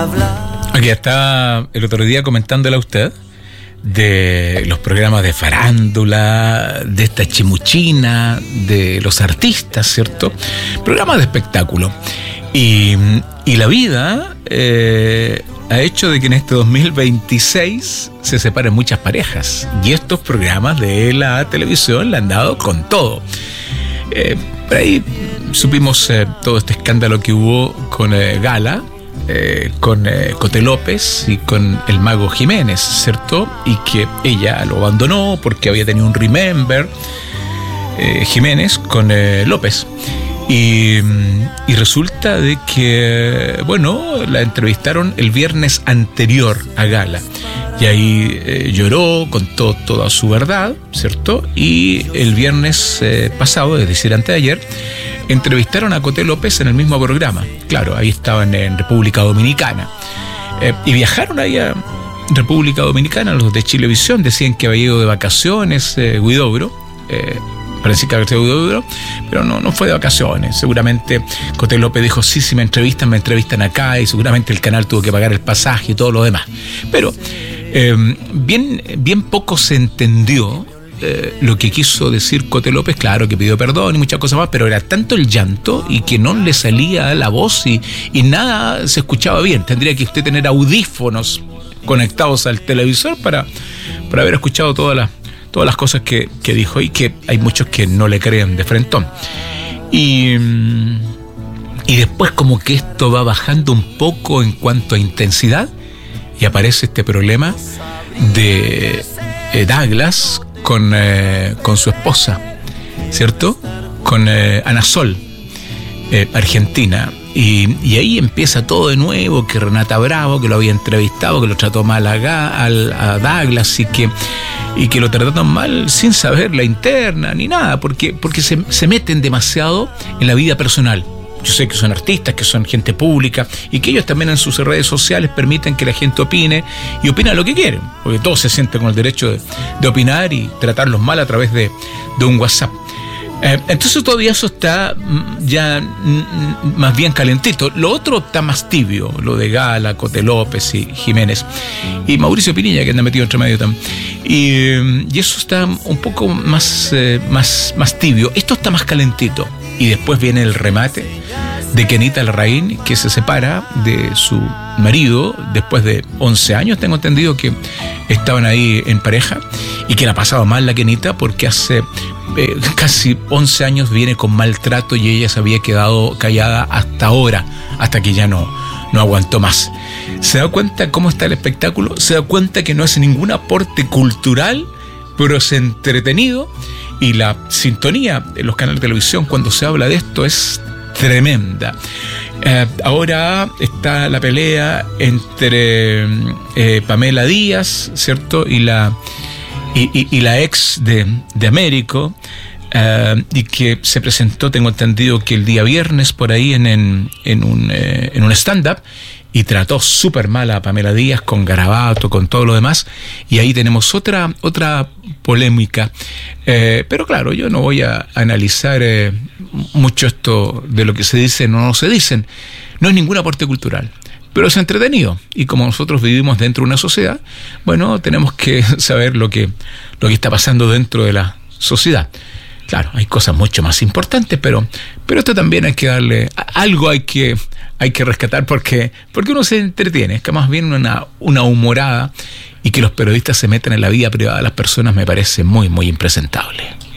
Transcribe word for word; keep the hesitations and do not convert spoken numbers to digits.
Aquí está el otro día comentándole a usted de los programas de farándula, de esta chimuchina, de los artistas, ¿cierto? Programas de espectáculo. Y, y la vida eh, ha hecho de que en este dos mil veintiséis se separen muchas parejas. Y estos programas de la televisión le han dado con todo. Eh, por ahí supimos eh, todo este escándalo que hubo con eh, Gala, eh, con eh, Cote López y con el Mago Jiménez, ¿cierto? Y que ella lo abandonó porque había tenido un remember, eh, Jiménez con eh, López. Y, y resulta de que, bueno, la entrevistaron el viernes anterior a Gala. Y ahí eh, lloró, contó toda su verdad, ¿cierto? Y el viernes eh, pasado, es decir, antes de ayer, entrevistaron a Cote López en el mismo programa. Claro, ahí estaban en República Dominicana. Eh, y viajaron ahí a República Dominicana, los de Chilevisión decían que había ido de vacaciones, eh, Huidobro, eh, Francisca García Huidobro, pero no, no fue de vacaciones. Seguramente Cote López dijo, sí, si me entrevistan, me entrevistan acá, y seguramente el canal tuvo que pagar el pasaje y todo lo demás. Pero eh, bien, bien poco se entendió eh, lo que quiso decir Cote López. Claro que pidió perdón y muchas cosas más, pero era tanto el llanto y que no le salía la voz y, y nada se escuchaba bien. Tendría que usted tener audífonos conectados al televisor para, para haber escuchado todas las todas las cosas que, que dijo, y que hay muchos que no le creen de frentón. Y, y después como que esto va bajando un poco en cuanto a intensidad y aparece este problema de eh, Douglas con, eh, con su esposa, ¿cierto? Con eh, Ana Sol, eh, Argentina. Y, y ahí empieza todo de nuevo, que Renata Bravo, que lo había entrevistado, que lo trató mal a, a, a Douglas y que, y que lo trataron mal sin saber la interna ni nada, porque, porque se, se meten demasiado en la vida personal. Yo sé que son artistas, que son gente pública y que ellos también en sus redes sociales permiten que la gente opine y opina lo que quieren, porque todos se sienten con el derecho de, de opinar y tratarlos mal a través de, de un WhatsApp. Eh, entonces todavía eso está ya mm, más bien calentito. Lo otro está más tibio, lo de Gala, Cote López y Jiménez y Mauricio Pinilla, que anda metido entre medio también, y, y eso está un poco más, eh, más, más tibio. Esto está más calentito. Y después viene el remate de Kenita Larraín, que se separa de su marido después de once años, tengo entendido que estaban ahí en pareja, y que la pasaba mal la Kenita porque hace eh, casi once años viene con maltrato y ella se había quedado callada hasta ahora, hasta que ya no, no aguantó más. ¿Se da cuenta cómo está el espectáculo? ¿Se da cuenta que no es ningún aporte cultural, pero es entretenido? Y la sintonía en los canales de televisión cuando se habla de esto es tremenda. Eh, ahora está la pelea entre eh, Pamela Díaz, ¿cierto? Y la, y, y, y la ex de, de Américo, eh, y que se presentó, tengo entendido que el día viernes por ahí en, en, en un, eh, en un stand-up, y trató súper mal a Pamela Díaz con garabato, con todo lo demás, y ahí tenemos otra, otra polémica. Eh, pero claro, yo no voy a analizar eh, mucho esto de lo que se dice o no se dicen. No es ningún aporte cultural, pero es entretenido, y como nosotros vivimos dentro de una sociedad, bueno, tenemos que saber lo que, lo que está pasando dentro de la sociedad. Claro, hay cosas mucho más importantes, pero, pero esto también hay que darle, algo hay que, hay que rescatar porque, porque uno se entretiene. Es que más bien una, una humorada, y que los periodistas se metan en la vida privada de las personas me parece muy, muy impresentable.